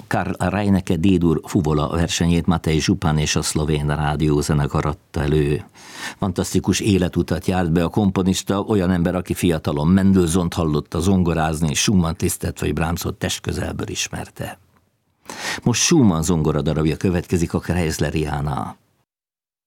Karl Reinecke D-dur fuvola versenyét Matej Zsupan és a szlovén rádiózenekar adta elő. Fantasztikus életutat járt be a komponista, olyan ember, aki fiatalon Mendelssohnt hallotta zongorázni, Schumann Lisztet vagy Brahmsot testközelből ismerte. Most Schumann zongoradarabja következik, a Kreisleriana.